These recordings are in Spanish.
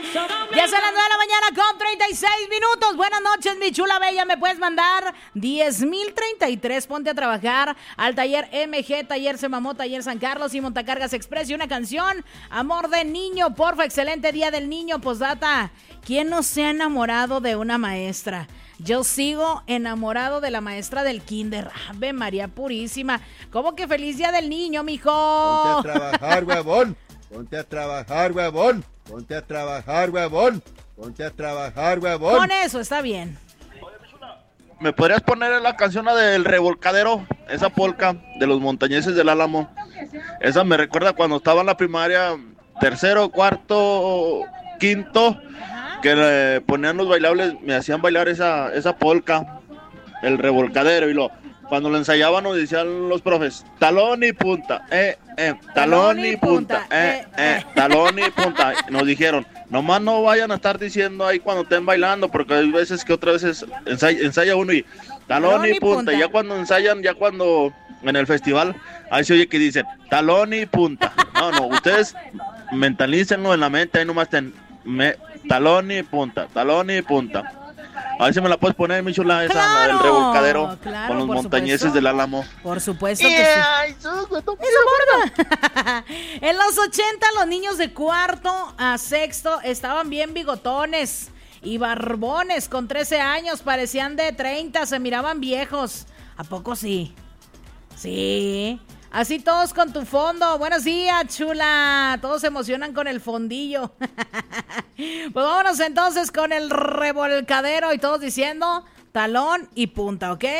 Ya son las 9 de la mañana con 36 minutos. Buenas noches, mi chula bella. Me puedes mandar 10,033. Ponte a trabajar al taller MG, taller Se Mamó, taller San Carlos y Montacargas Express. Y una canción, Amor de Niño, porfa. Excelente día del niño. Postdata, ¿quién no se ha enamorado de una maestra? Yo sigo enamorado de la maestra del kinder. Ave María Purísima. ¿Cómo que feliz día del niño, mijo? Ponte a trabajar, huevón. Ponte a trabajar, huevón. Ponte a trabajar, huevón. Ponte a trabajar, huevón. Con eso está bien. ¿Me podrías poner la canción del revolcadero? Esa polca de los montañeses del Álamo. Esa me recuerda cuando estaba en la primaria, tercero, cuarto, quinto, que le ponían los bailables, me hacían bailar esa polca, el revolcadero, y cuando lo ensayaban nos decían los profes, talón y punta, talón y punta, talón y punta. Nos dijeron, nomás no vayan a estar diciendo ahí cuando estén bailando, porque hay veces que otras veces ensaya uno y talón y punta. Y ya cuando ensayan, ya cuando en el festival, ahí se oye que dicen, talón y punta. No, ustedes mentalícenlo en la mente, ahí nomás talón y punta, talón y punta. A ver si me la puedes poner, mi chula, esa, ¡Claro! del revolcadero, Claro, con los por montañeses supuesto. del Álamo. Por supuesto que sí. Ay, ¡Eso borda! En los 80 los niños de cuarto a sexto estaban bien bigotones y barbones. Con 13 años parecían de 30, se miraban viejos. ¿A poco sí? Sí. Así todos con tu fondo. Buenos días, chula. Todos se emocionan con el fondillo. Pues vámonos entonces con el revolcadero y todos diciendo talón y punta, ¿ok?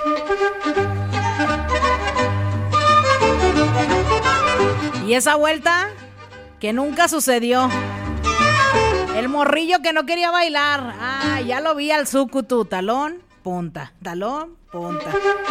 Y esa vuelta que nunca sucedió. El morrillo que no quería bailar. Ah, ya lo vi al sucutu. Talón, punta. Talón, punta.